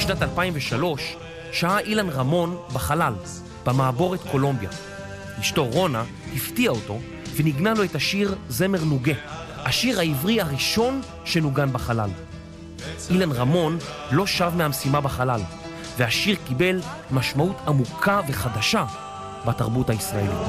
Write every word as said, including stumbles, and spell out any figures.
בשנת אלפיים ושלוש שהה אילן רמון בחלל, במעבורת קולומביה. אשתו רונה הפתיעה אותו ונגנה לו את השיר זמר נוגה, השיר העברי הראשון שנוגן בחלל. אילן רמון לא שב מהמשימה בחלל, והשיר קיבל משמעות עמוקה וחדשה בתרבות הישראלית.